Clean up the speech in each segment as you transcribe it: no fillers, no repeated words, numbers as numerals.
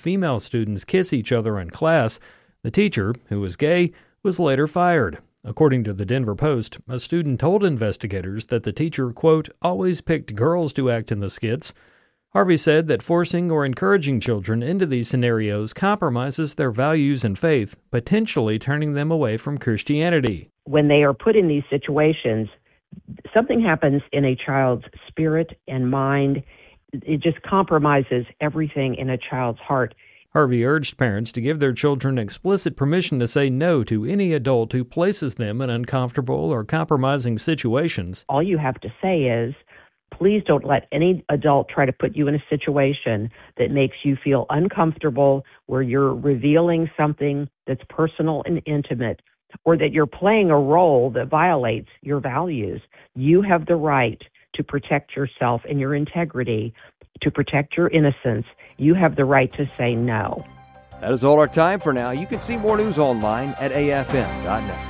female students kiss each other in class. The teacher, who was gay, was later fired. According to the Denver Post, a student told investigators that the teacher, quote, always picked girls to act in the skits. Harvey said that forcing or encouraging children into these scenarios compromises their values and faith, potentially turning them away from Christianity. When they are put in these situations, something happens in a child's spirit and mind. It just compromises everything in a child's heart. Harvey urged parents to give their children explicit permission to say no to any adult who places them in uncomfortable or compromising situations. All you have to say is, please don't let any adult try to put you in a situation that makes you feel uncomfortable, where you're revealing something that's personal and intimate, or that you're playing a role that violates your values. You have the right to protect yourself and your integrity, to protect your innocence. You have the right to say no. That is all our time for now. You can see more news online at afm.net.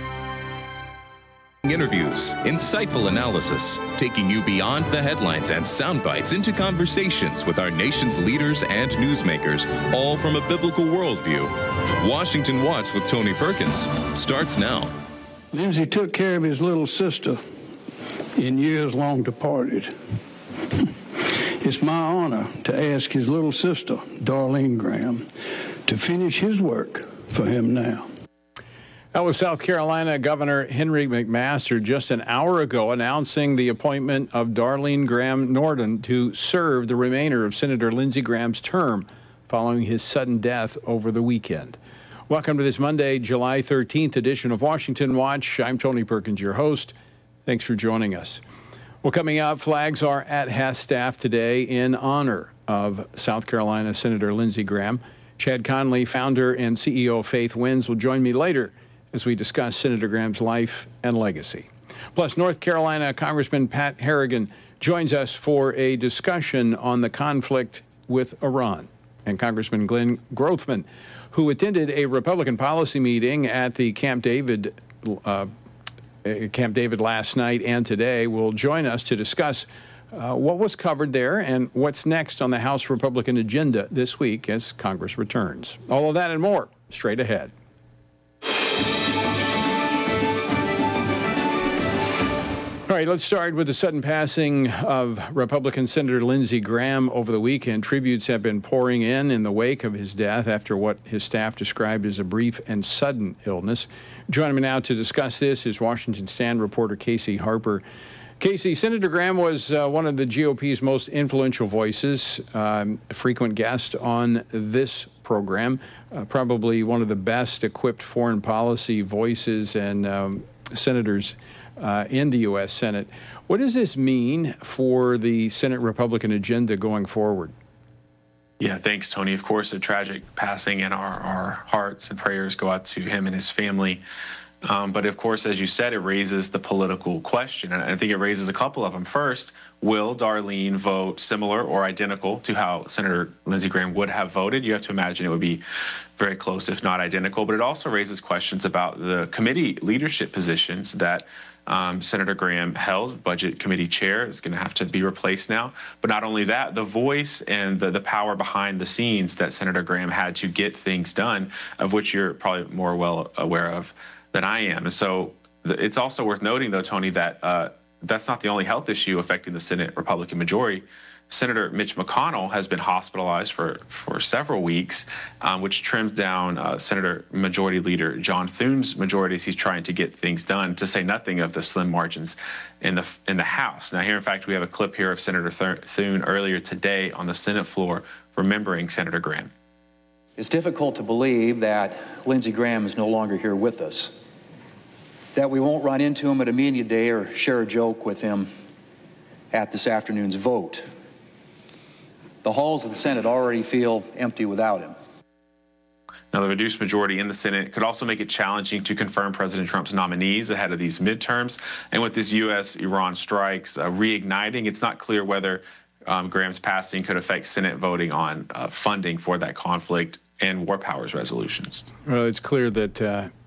Interviews, insightful analysis, taking you beyond the headlines and sound bites into conversations with our nation's leaders and newsmakers, all from a biblical worldview. Washington Watch with Tony Perkins starts now. Lindsay took care of his little sister in years long departed. It's my honor to ask his little sister, Darlene Graham, to finish his work for him now. That was South Carolina Governor Henry McMaster just an hour ago announcing the appointment of Darlene Graham Norden to serve the remainder of Senator Lindsey Graham's term following his sudden death over the weekend. Welcome to this Monday, July 13th edition of Washington Watch. I'm Tony Perkins, your host. Thanks for joining us. Well, coming up, flags are at half-staff today in honor of South Carolina Senator Lindsey Graham. Chad Conley, founder and CEO of Faith Winds, will join me later as we discuss Senator Graham's life and legacy. Plus, North Carolina Congressman Pat Harrigan joins us for a discussion on the conflict with Iran. And Congressman Glenn Grothman, who attended a Republican policy meeting at the Camp David last night and today, will join us to discuss what was covered there and what's next on the House Republican agenda this week as Congress returns. All of that and more straight ahead. All right, let's start with the sudden passing of Republican Senator Lindsey Graham over the weekend. Tributes have been pouring in the wake of his death after what his staff described as a brief and sudden illness. Joining me now to discuss this is Washington Stand reporter Casey Harper. Casey, Senator Graham was one of the GOP's most influential voices, a frequent guest on this program, probably one of the best equipped foreign policy voices and senators in the U.S. Senate. What does this mean for the Senate Republican agenda going forward? Yeah, thanks, Tony. Of course, a tragic passing, and our hearts and prayers go out to him and his family. But of course, as you said, it raises the political question, and I think it raises a couple of them. First, will Darlene vote similar or identical to how Senator Lindsey Graham would have voted? You have to imagine it would be very close, if not identical. But it also raises questions about the committee leadership positions that Senator Graham held. Budget Committee Chair is going to have to be replaced now. But not only that, the voice and the power behind the scenes that Senator Graham had to get things done, of which you're probably more well aware of than I am. And so it's also worth noting, though, Tony, that that's not the only health issue affecting the Senate Republican majority. Senator Mitch McConnell has been hospitalized for several weeks, which trims down Senator Majority Leader John Thune's majority as he's trying to get things done, to say nothing of the slim margins in the House. Now, here, in fact, we have a clip here of Senator Thune earlier today on the Senate floor remembering Senator Graham. It's difficult to believe that Lindsey Graham is no longer here with us, that we won't run into him at a media day or share a joke with him at this afternoon's vote. The halls of the Senate already feel empty without him. Now, the reduced majority in the Senate could also make it challenging to confirm President Trump's nominees ahead of these midterms. And with this U.S.-Iran strikes reigniting, it's not clear whether Graham's passing could affect Senate voting on funding for that conflict and war powers resolutions. Well, it's clear that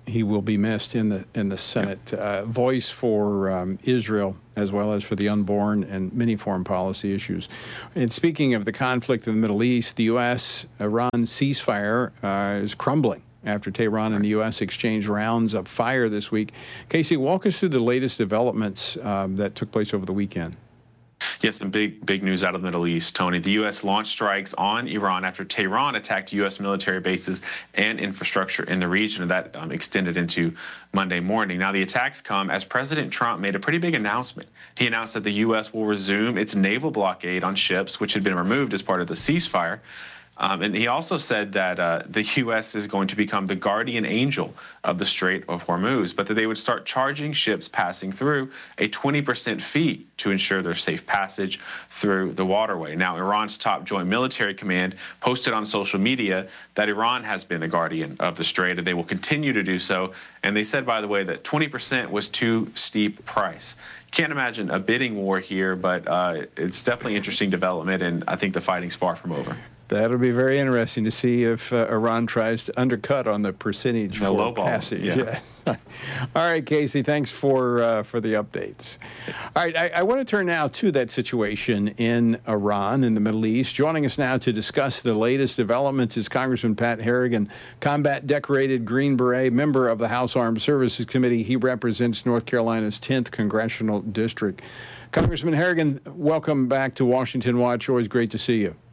he will be missed in the Senate. Voice for Israel as well as for the unborn and many foreign policy issues. And speaking of the conflict in the Middle East, the U.S.-Iran ceasefire is crumbling after Tehran and the U.S. exchanged rounds of fire this week. Casey, walk us through the latest developments that took place over the weekend. Yes, some big news out of the Middle East, Tony. The U.S. launched strikes on Iran after Tehran attacked U.S. military bases and infrastructure in the region, and that extended into Monday morning. Now, the attacks come as President Trump made a pretty big announcement. He announced that the U.S. will resume its naval blockade on ships, which had been removed as part of the ceasefire. And he also said that the U.S. is going to become the guardian angel of the Strait of Hormuz, but that they would start charging ships passing through a 20% fee to ensure their safe passage through the waterway. Now, Iran's top joint military command posted on social media that Iran has been the guardian of the Strait, and they will continue to do so. And they said, by the way, that 20% was too steep price. Can't imagine a bidding war here, but it's definitely interesting development, and I think the fighting's far from over. That'll be very interesting to see if Iran tries to undercut on the percentage for passage. Yeah. All right, Casey, thanks for the updates. All right, I want to turn now to that situation in Iran, in the Middle East. Joining us now to discuss the latest developments is Congressman Pat Harrigan, combat-decorated Green Beret, member of the House Armed Services Committee. He represents North Carolina's 10th Congressional District. Congressman Harrigan, welcome back to Washington Watch. Always great to see you.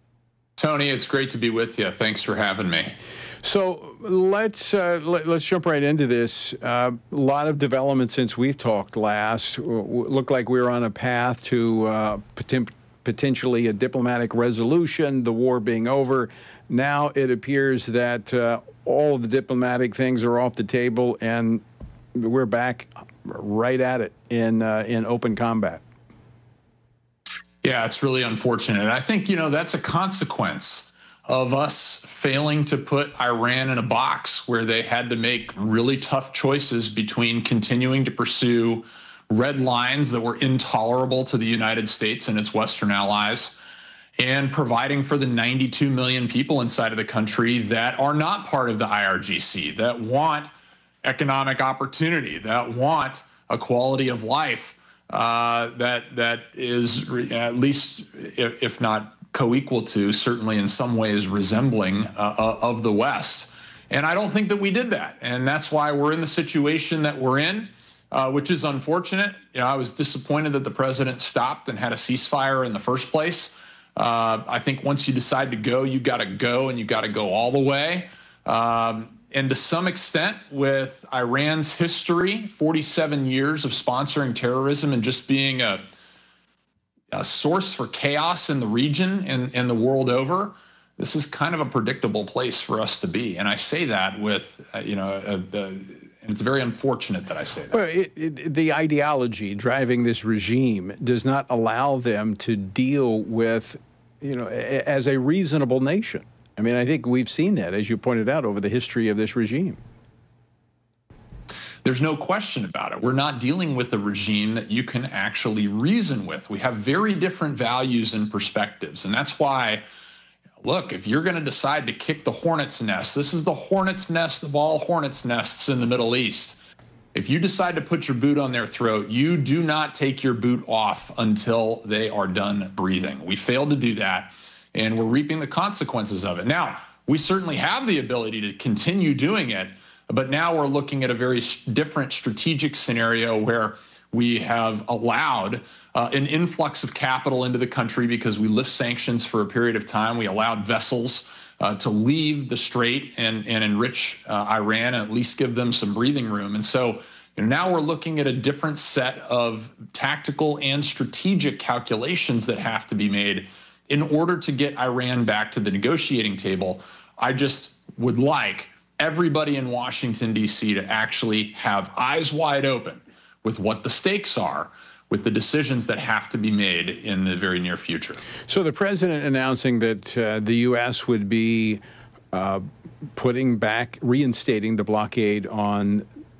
Tony, it's great to be with you. Thanks for having me. So let's jump right into this. A lot of development since we've talked last. Looked like we were on a path to potentially a diplomatic resolution, the war being over. Now it appears that all of the diplomatic things are off the table, and we're back right at it in open combat. Yeah, it's really unfortunate. I think, that's a consequence of us failing to put Iran in a box where they had to make really tough choices between continuing to pursue red lines that were intolerable to the United States and its Western allies, and providing for the 92 million people inside of the country that are not part of the IRGC, that want economic opportunity, that want a quality of life that is at least, if not co-equal to, certainly in some ways resembling of the West. And I don't think that we did that. And that's why we're in the situation that we're in, which is unfortunate. I was disappointed that the president stopped and had a ceasefire in the first place. I think once you decide to go, you got to go, and you got to go all the way. And to some extent, with Iran's history, 47 years of sponsoring terrorism and just being a source for chaos in the region and the world over, this is kind of a predictable place for us to be. And I say that with, and it's very unfortunate that I say that. Well, the ideology driving this regime does not allow them to deal with, as a reasonable nation. I mean, I think we've seen that, as you pointed out, over the history of this regime. There's no question about it. We're not dealing with a regime that you can actually reason with. We have very different values and perspectives. And that's why, look, if you're going to decide to kick the hornet's nest, this is the hornet's nest of all hornet's nests in the Middle East. If you decide to put your boot on their throat, you do not take your boot off until they are done breathing. We failed to do that, and we're reaping the consequences of it. Now, we certainly have the ability to continue doing it, but now we're looking at a very different strategic scenario where we have allowed an influx of capital into the country because we lift sanctions for a period of time. We allowed vessels to leave the Strait and enrich Iran, and at least give them some breathing room. And so now we're looking at a different set of tactical and strategic calculations that have to be made in order to get Iran back to the negotiating table. I just would like everybody in Washington, D.C. to actually have eyes wide open with what the stakes are, with the decisions that have to be made in the very near future. So the president announcing that the U.S. would be reinstating the blockade on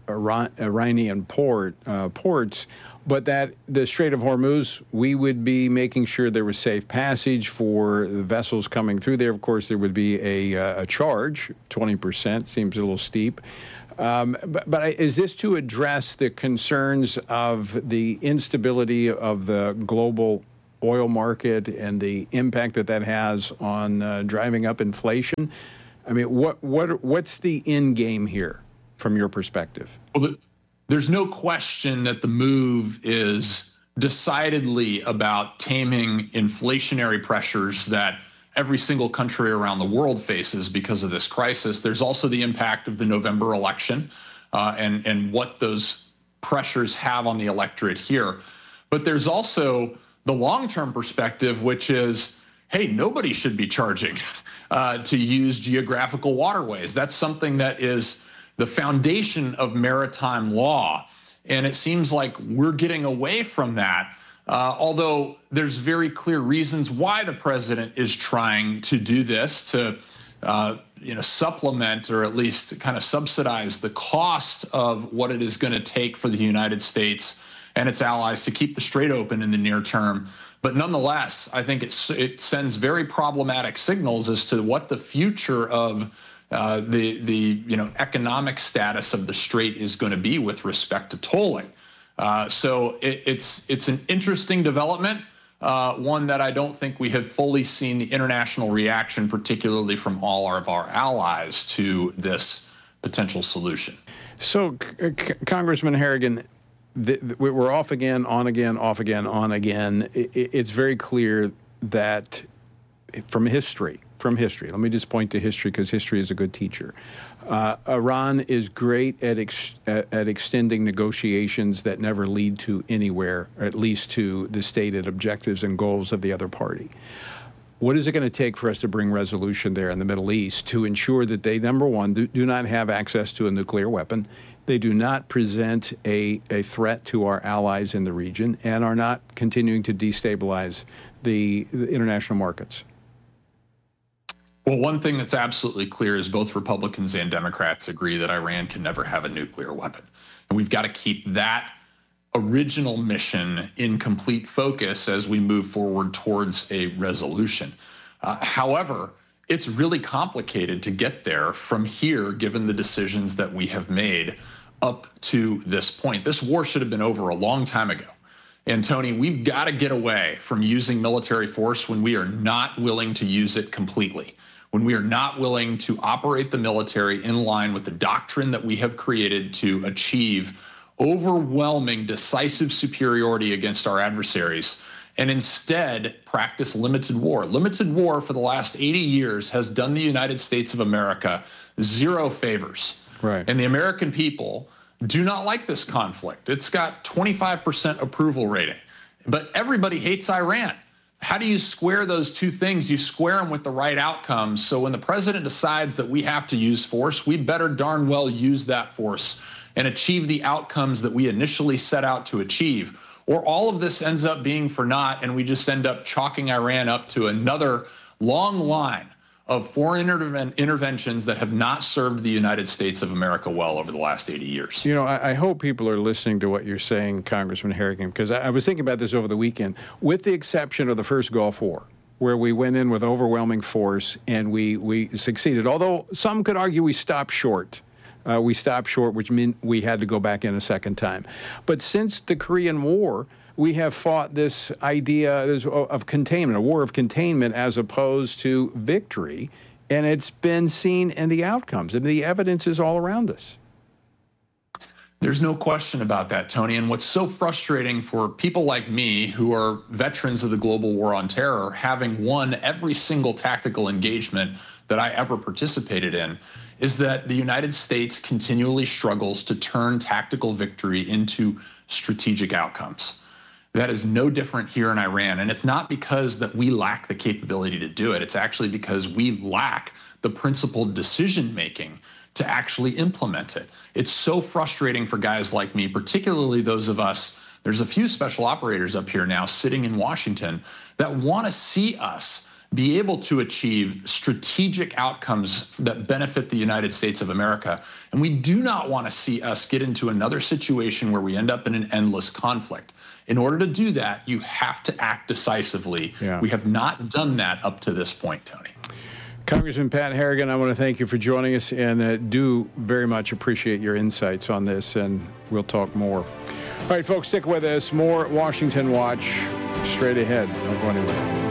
Iranian ports, but that the Strait of Hormuz, we would be making sure there was safe passage for the vessels coming through there. Of course, there would be a charge, 20%, seems a little steep. But is this to address the concerns of the instability of the global oil market and the impact that has on driving up inflation? I mean, what's the end game here from your perspective? Well, there's no question that the move is decidedly about taming inflationary pressures that every single country around the world faces because of this crisis. There's also the impact of the November election and what those pressures have on the electorate here. But there's also the long-term perspective, which is, hey, nobody should be charging to use geographical waterways. That's something that is the foundation of maritime law. And it seems like we're getting away from that. Although there's very clear reasons why the president is trying to do this to, supplement or at least kind of subsidize the cost of what it is going to take for the United States and its allies to keep the strait open in the near term. But nonetheless, I think it sends very problematic signals as to what the future of the economic status of the strait is going to be with respect to tolling. So it's an interesting development, one that I don't think we have fully seen the international reaction, particularly from all of our allies, to this potential solution. So, Congressman Harrigan, we're off again, on again, off again, on again. It's very clear that from history, let me just point to history because history is a good teacher. Iran is great at extending negotiations that never lead to anywhere, or at least to the stated objectives and goals of the other party. What is it going to take for us to bring resolution there in the Middle East to ensure that they, number one, do not have access to a nuclear weapon, they do not present a threat to our allies in the region, and are not continuing to destabilize the international markets? Well, one thing that's absolutely clear is both Republicans and Democrats agree that Iran can never have a nuclear weapon. And we've got to keep that original mission in complete focus as we move forward towards a resolution. However, it's really complicated to get there from here, given the decisions that we have made up to this point. This war should have been over a long time ago. And Tony, we've got to get away from using military force when we are not willing to use it completely, when we are not willing to operate the military in line with the doctrine that we have created to achieve overwhelming, decisive superiority against our adversaries, and instead practice limited war. Limited war for the last 80 years has done the United States of America zero favors. Right. And the American people do not like this conflict. It's got 25% approval rating, but everybody hates Iran. How do you square those two things? You square them with the right outcomes. So when the president decides that we have to use force, we better darn well use that force and achieve the outcomes that we initially set out to achieve. Or all of this ends up being for naught, and we just end up chalking Iran up to another long line of foreign interventions that have not served the United States of America well over the last 80 years. You know, I hope people are listening to what you're saying, Congressman Harrigan, because I was thinking about this over the weekend. With the exception of the first Gulf War, where we went in with overwhelming force and we succeeded, although some could argue we stopped short. Which meant we had to go back in a second time. But since the Korean War, we have fought this idea of containment, a war of containment as opposed to victory, and it's been seen in the outcomes, and the evidence is all around us. There's no question about that, Tony. And what's so frustrating for people like me who are veterans of the global war on terror, having won every single tactical engagement that I ever participated in, is that the United States continually struggles to turn tactical victory into strategic outcomes. That is no different here in Iran. And it's not because that we lack the capability to do it. It's actually because we lack the principled decision-making to actually implement it. It's so frustrating for guys like me, particularly those of us, there's a few special operators up here now sitting in Washington that want to see us be able to achieve strategic outcomes that benefit the United States of America. And we do not want to see us get into another situation where we end up in an endless conflict. In order to do that, you have to act decisively. Yeah. We have not done that up to this point, Tony. Congressman Pat Harrigan, I want to thank you for joining us, and do very much appreciate your insights on this, and we'll talk more. All right, folks, stick with us. More Washington Watch straight ahead. Don't go anywhere.